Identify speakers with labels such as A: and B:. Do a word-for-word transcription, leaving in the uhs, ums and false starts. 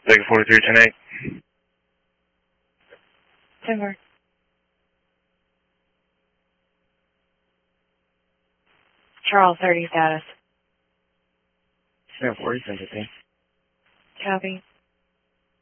A: Vega forty-three, ten eight.
B: Denver. Charles thirty status.
C: ten forty, sympathy.
B: Copy.